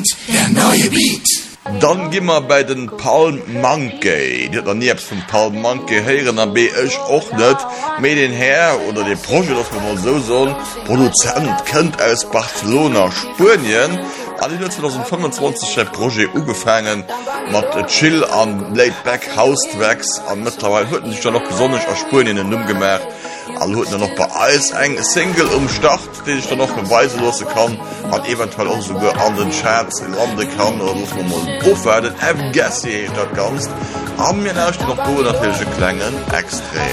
kommt der neue Beat. Dann gimmer bei den Palm Monkey. Dit an nie vum Palm Monkey heieren an B ech och net méi den Herr oder de Projekt dat man so Produzent kënnt aus Barcelona Spien. An 2025 Projekt ugefangen mat Chill an Laidback Hauswerks an mittlerweile hueten sich da noch besonders aus Spien in Numm gemerk. All hueten noch bei alles eng Single Start, den ich da noch beweise lassen kann, hat eventuell auch sogar an den Charts in lande kann oder muss man mal aufwerten. Gassier das ganz. Haben mir natürlich noch gute natürliche Klängen extrem.